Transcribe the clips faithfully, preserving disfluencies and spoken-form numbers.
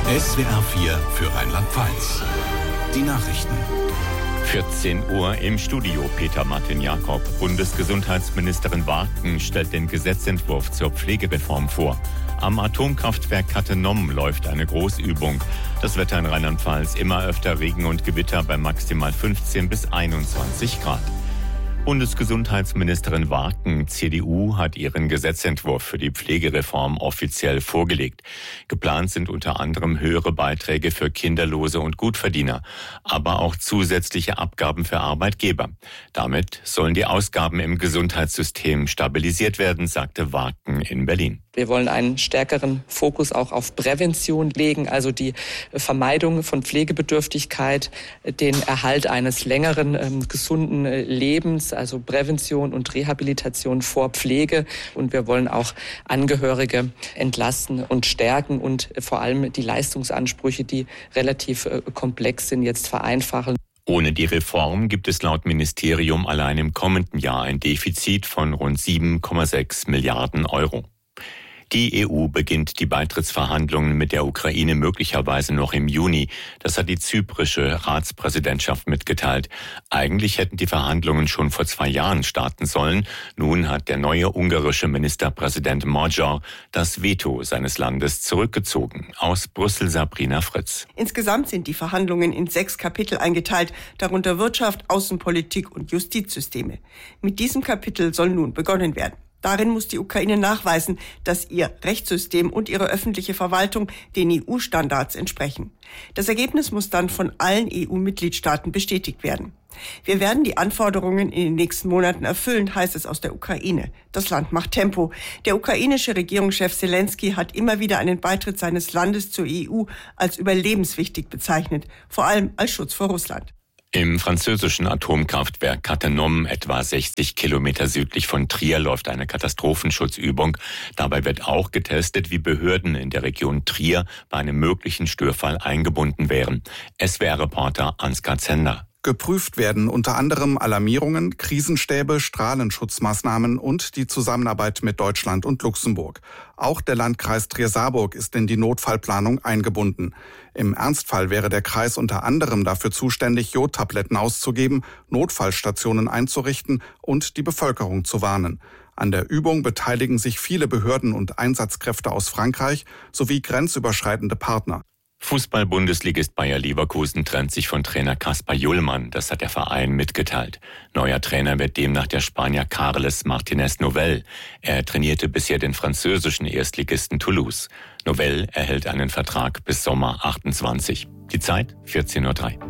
S W R vier für Rheinland-Pfalz. Die Nachrichten. vierzehn Uhr im Studio. Peter Martin-Jakob. Bundesgesundheitsministerin Warken stellt den Gesetzentwurf zur Pflegereform vor. Am Atomkraftwerk Cattenom läuft eine Großübung. Das Wetter in Rheinland-Pfalz: immer öfter Regen und Gewitter bei maximal fünfzehn bis einundzwanzig Grad. Bundesgesundheitsministerin Warken, C D U, hat ihren Gesetzentwurf für die Pflegereform offiziell vorgelegt. Geplant sind unter anderem höhere Beiträge für Kinderlose und Gutverdiener, aber auch zusätzliche Abgaben für Arbeitgeber. Damit sollen die Ausgaben im Gesundheitssystem stabilisiert werden, sagte Warken in Berlin. Wir wollen einen stärkeren Fokus auch auf Prävention legen, also die Vermeidung von Pflegebedürftigkeit, den Erhalt eines längeren, ähm, gesunden Lebens, also Prävention und Rehabilitation vor Pflege. Und wir wollen auch Angehörige entlasten und stärken und vor allem die Leistungsansprüche, die relativ äh, komplex sind, jetzt vereinfachen. Ohne die Reform gibt es laut Ministerium allein im kommenden Jahr ein Defizit von rund sieben Komma sechs Milliarden Euro. Die E U beginnt die Beitrittsverhandlungen mit der Ukraine möglicherweise noch im Juni. Das hat die zyprische Ratspräsidentschaft mitgeteilt. Eigentlich hätten die Verhandlungen schon vor zwei Jahren starten sollen. Nun hat der neue ungarische Ministerpräsident Magyar das Veto seines Landes zurückgezogen. Aus Brüssel Sabrina Fritz. Insgesamt sind die Verhandlungen in sechs Kapitel eingeteilt, darunter Wirtschaft, Außenpolitik und Justizsysteme. Mit diesem Kapitel soll nun begonnen werden. Darin muss die Ukraine nachweisen, dass ihr Rechtssystem und ihre öffentliche Verwaltung den E U-Standards entsprechen. Das Ergebnis muss dann von allen E U-Mitgliedstaaten bestätigt werden. Wir werden die Anforderungen in den nächsten Monaten erfüllen, heißt es aus der Ukraine. Das Land macht Tempo. Der ukrainische Regierungschef Selenskyj hat immer wieder einen Beitritt seines Landes zur E U als überlebenswichtig bezeichnet, vor allem als Schutz vor Russland. Im französischen Atomkraftwerk Cattenom, etwa sechzig Kilometer südlich von Trier, läuft eine Katastrophenschutzübung. Dabei wird auch getestet, wie Behörden in der Region Trier bei einem möglichen Störfall eingebunden wären. S W R-Reporter Ansgar Zender. Geprüft werden unter anderem Alarmierungen, Krisenstäbe, Strahlenschutzmaßnahmen und die Zusammenarbeit mit Deutschland und Luxemburg. Auch der Landkreis Trier-Saarburg ist in die Notfallplanung eingebunden. Im Ernstfall wäre der Kreis unter anderem dafür zuständig, Jodtabletten auszugeben, Notfallstationen einzurichten und die Bevölkerung zu warnen. An der Übung beteiligen sich viele Behörden und Einsatzkräfte aus Frankreich sowie grenzüberschreitende Partner. Fußball-Bundesligist Bayer Leverkusen trennt sich von Trainer Kaspar Jullmann. Das hat der Verein mitgeteilt. Neuer Trainer wird demnach der Spanier Carles Martínez Novell. Er trainierte bisher den französischen Erstligisten Toulouse. Novell erhält einen Vertrag bis Sommer achtundzwanzig. Die Zeit vierzehn Uhr drei.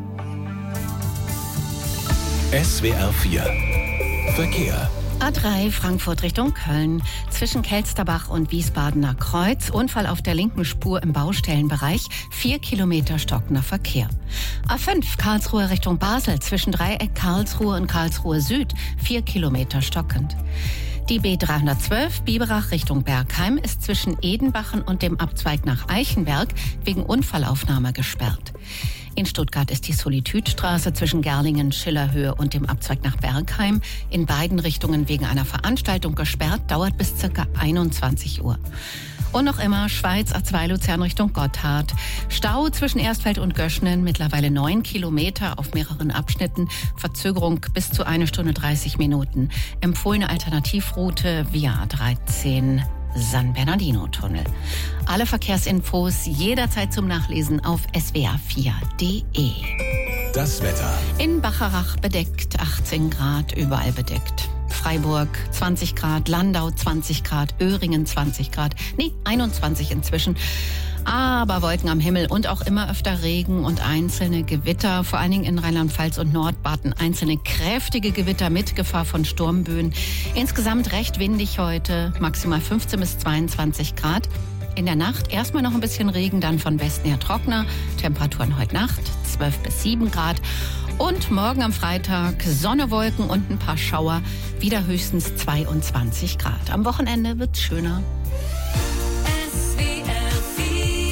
S W R vier Verkehr. A drei Frankfurt Richtung Köln. Zwischen Kelsterbach und Wiesbadener Kreuz. Unfall auf der linken Spur im Baustellenbereich. Vier Kilometer stockender Verkehr. A fünf Karlsruhe Richtung Basel. Zwischen Dreieck Karlsruhe und Karlsruhe Süd. Vier Kilometer stockend. Die B dreihundertzwölf Biberach Richtung Bergheim ist zwischen Edenbachen und dem Abzweig nach Eichenberg wegen Unfallaufnahme gesperrt. In Stuttgart ist die Solitüdstraße zwischen Gerlingen, Schillerhöhe und dem Abzweig nach Bergheim in beiden Richtungen wegen einer Veranstaltung gesperrt, dauert bis ca. einundzwanzig Uhr. Und noch immer Schweiz A zwei Luzern Richtung Gotthard. Stau zwischen Erstfeld und Göschnen, mittlerweile neun Kilometer auf mehreren Abschnitten. Verzögerung bis zu eine Stunde dreißig Minuten. Empfohlene Alternativroute via A dreizehn. San Bernardino-Tunnel. Alle Verkehrsinfos jederzeit zum Nachlesen auf s w r vier punkt d e. Das Wetter. In Bacharach bedeckt, achtzehn Grad, überall bedeckt. Freiburg zwanzig Grad, Landau zwanzig Grad, Öhringen zwanzig Grad, nee, einundzwanzig inzwischen. Aber Wolken am Himmel und auch immer öfter Regen und einzelne Gewitter, vor allen Dingen in Rheinland-Pfalz und Nordbaden. Einzelne kräftige Gewitter mit Gefahr von Sturmböen. Insgesamt recht windig heute, maximal fünfzehn bis zweiundzwanzig Grad. In der Nacht erstmal noch ein bisschen Regen, dann von Westen her trockener. Temperaturen heute Nacht zwölf bis sieben Grad. Und morgen am Freitag Sonne, Wolken und ein paar Schauer, wieder höchstens zweiundzwanzig Grad. Am Wochenende wird's schöner.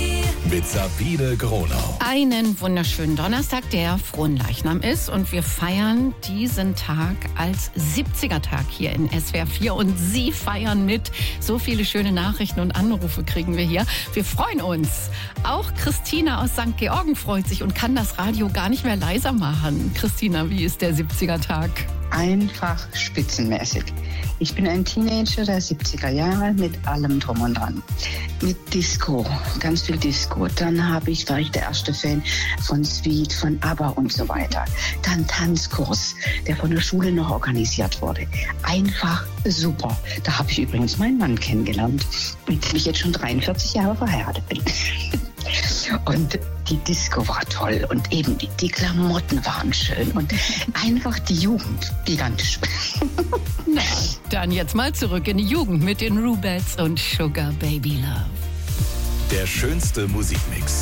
mit Sabine Gronau. Einen wunderschönen Donnerstag, der Fronleichnam ist. Und wir feiern diesen Tag als siebziger-Tag hier in S W R vier. Und Sie feiern mit. So viele schöne Nachrichten und Anrufe kriegen wir hier. Wir freuen uns. Auch Christina aus Sankt Georgen freut sich und kann das Radio gar nicht mehr leiser machen. Christina, wie ist der siebziger-Tag? Einfach spitzenmäßig. Ich bin ein Teenager der siebziger Jahre mit allem drum und dran. Mit Disco, ganz viel Disco. Dann habe ich, war ich der erste Fan von Sweet, von ABBA und so weiter. Dann Tanzkurs, der von der Schule noch organisiert wurde. Einfach super. Da habe ich übrigens meinen Mann kennengelernt, mit dem ich jetzt schon dreiundvierzig Jahre verheiratet bin. Und die Disco war toll und eben die, die Klamotten waren schön und einfach die Jugend gigantisch. Na, dann jetzt mal zurück in die Jugend mit den Rubettes und Sugar Baby Love. Der schönste Musikmix.